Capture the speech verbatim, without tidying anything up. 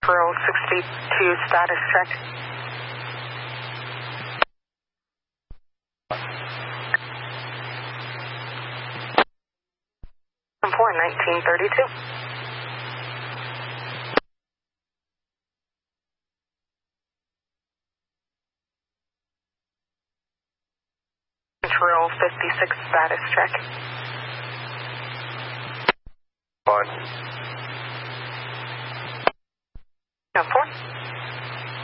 Control sixty-two status check. four nineteen thirty-two. Control fifty-six status check. One. four.